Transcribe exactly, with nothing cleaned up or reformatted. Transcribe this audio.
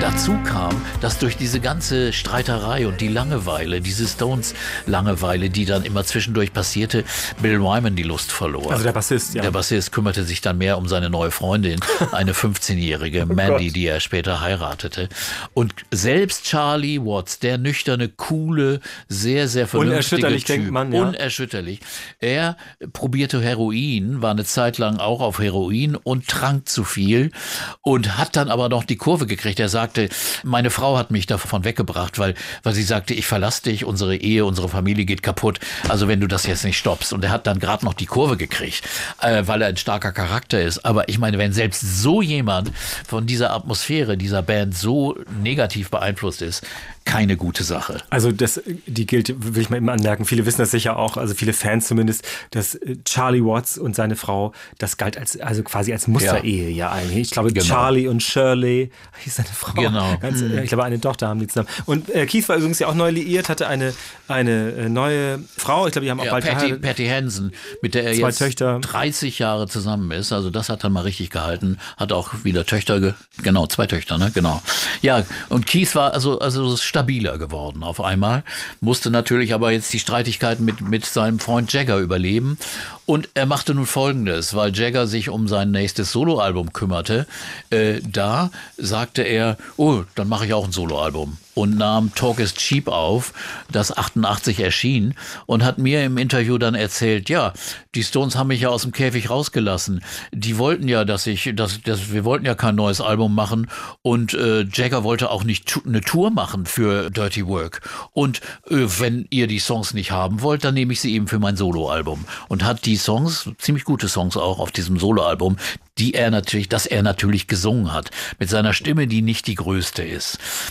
dazu kam, dass durch diese ganze Streiterei und die Langeweile, diese Stones-Langeweile, die dann immer zwischendurch passierte, Bill Wyman die Lust verlor. Also der Bassist, ja. Der Bassist kümmerte sich dann mehr um seine neue Freundin, eine fünfzehnjährige Oh Mandy, Gott. die er später heiratete. Und selbst Charlie Watts, der nüchterne, coole, sehr, sehr vernünftige Unerschütterlich, Typ, denkt man, ja. unerschütterlich, er probierte Heroin, war eine Zeit lang auch auf Heroin und trank zu viel und hat dann aber noch die Kurve gekriegt. Er sagte, meine Frau hat mich davon weggebracht, weil, weil sie sagte, ich verlasse dich, unsere Ehe, unsere Familie geht kaputt, also wenn du das jetzt nicht stoppst. Und er hat dann gerade noch die Kurve gekriegt, äh, weil er ein starker Charakter ist. Aber ich meine, wenn selbst so jemand von dieser Atmosphäre, dieser Band so negativ beeinflusst ist, keine gute Sache. Also das, die gilt, will ich mal eben anmerken, viele wissen das sicher auch, also viele Fans zumindest, dass Charlie Watts und seine Frau, das galt als, also quasi als Musterehe ja, ja eigentlich. Ich glaube, Genau. Charlie und Shirley hieß seine Frau. Genau. Ganz, Mhm. Ich glaube, eine Tochter haben die zusammen. Und äh, Keith war übrigens ja auch neu liiert, hatte eine, eine äh, neue Frau, ich glaube, die haben auch Ja, bald Patty, geheiratet. Patty Hansen, mit der er Zwei jetzt Töchter. dreißig Jahre zusammen ist. Also das hat er mal richtig gehalten. Hat auch wieder Töchter, ge genau, zwei Töchter, ne? Genau. Ja, und Keith war also, also stabiler geworden auf einmal. Musste natürlich aber jetzt die Streitigkeiten mit, mit seinem Freund Jagger überleben. Und er machte nun Folgendes, weil Jagger sich um sein nächstes Soloalbum kümmerte. Äh, da sagte er, oh, dann mache ich auch ein Soloalbum. Und nahm Talk is Cheap auf, das achtundachtzig erschien, und hat mir im Interview dann erzählt, ja, die Stones haben mich ja aus dem Käfig rausgelassen. Die wollten ja, dass ich, dass, dass wir wollten ja kein neues Album machen, und äh, Jagger wollte auch nicht tu eine Tour machen für Dirty Work. Und äh, wenn ihr die Songs nicht haben wollt, dann nehme ich sie eben für mein Soloalbum. Und hat die Songs, ziemlich gute Songs auch auf diesem Soloalbum, die er natürlich, dass er natürlich gesungen hat, mit seiner Stimme, die nicht die größte ist.